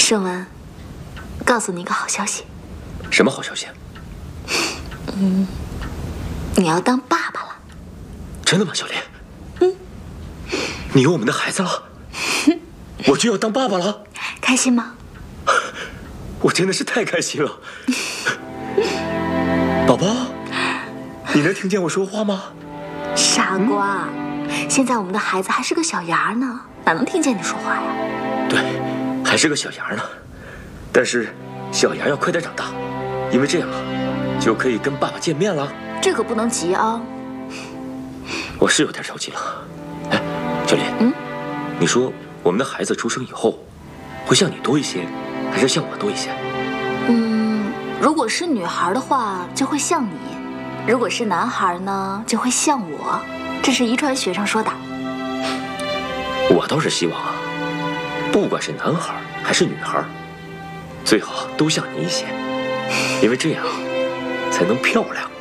盛文，告诉你一个好消息。 什么好消息？ 你要当爸爸了。 真的吗，小莲？你有我们的孩子了，我就要当爸爸了， 开心吗？ 我真的是太开心了。宝宝，你能听见我说话吗？ 傻瓜，现在我们的孩子还是个小芽呢，哪能听见你说话呀？ 对，还是个小芽呢，但是小芽要快点长大，因为这样就可以跟爸爸见面了。 这可不能急啊。 我是有点着急了。哎，小莲，你说我们的孩子出生以后，会像你多一些，还是像我多一些？ 如果是女孩的话，就会像你；如果是男孩呢，就会像我。这是遗传学上说的。 我倒是希望啊，不管是男孩还是女孩，最好都像你一些，因为这样才能漂亮。